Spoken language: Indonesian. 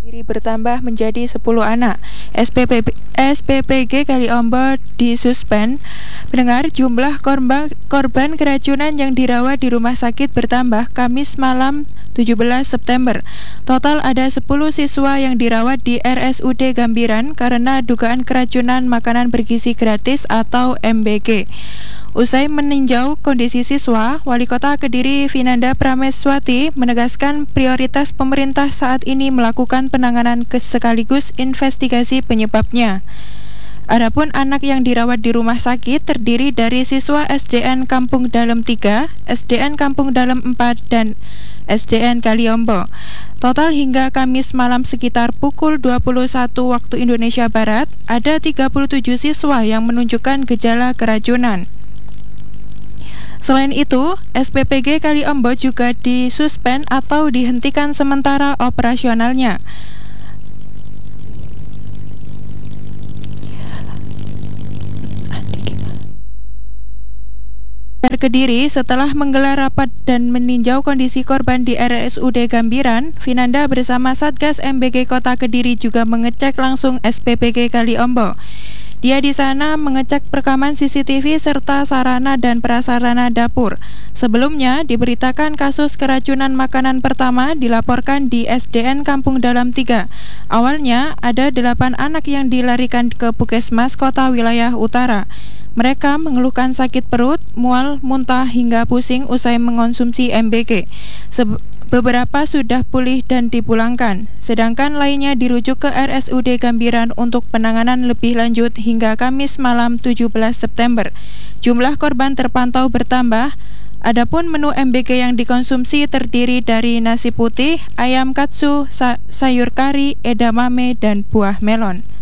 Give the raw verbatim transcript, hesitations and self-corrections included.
Diri bertambah menjadi sepuluh anak. S P P, S P P G Kaliombo disuspend. Pendengar, jumlah korban, korban keracunan yang dirawat di rumah sakit bertambah Kamis malam tujuh belas September. Total ada sepuluh siswa yang dirawat di R S U D Gambiran karena dugaan keracunan makanan bergizi gratis atau M B G. Usai meninjau kondisi siswa, Wali Kota Kediri Vinanda Prameswati menegaskan prioritas pemerintah saat ini melakukan penanganan sekaligus investigasi penyebabnya. Adapun anak yang dirawat di rumah sakit terdiri dari siswa S D N Kampung Dalem tiga, S D N Kampung Dalem empat, dan S D N Kaliombo. Total hingga Kamis malam sekitar pukul dua puluh satu waktu Indonesia Barat, ada tiga puluh tujuh siswa yang menunjukkan gejala keracunan. Selain itu, S P P G Kaliombo juga disuspend atau dihentikan sementara operasionalnya. Kediri setelah menggelar rapat dan meninjau kondisi korban di R S U D Gambiran, Vinanda bersama Satgas M B G Kota Kediri juga mengecek langsung S P P G Kaliombo. Dia di sana mengecek rekaman C C T V serta sarana dan prasarana dapur. Sebelumnya diberitakan kasus keracunan makanan pertama dilaporkan di S D N Kampung Dalem tiga. Awalnya ada delapan anak yang dilarikan ke Puskesmas Kota Wilayah Utara. Mereka mengeluhkan sakit perut, mual, muntah hingga pusing usai mengonsumsi M B G. Sebe- Beberapa sudah pulih dan dipulangkan, sedangkan lainnya dirujuk ke R S U D Gambiran untuk penanganan lebih lanjut hingga Kamis malam tujuh belas September. Jumlah korban terpantau bertambah. Adapun menu M B G yang dikonsumsi terdiri dari nasi putih, ayam katsu, sa- sayur kari, edamame, dan buah melon.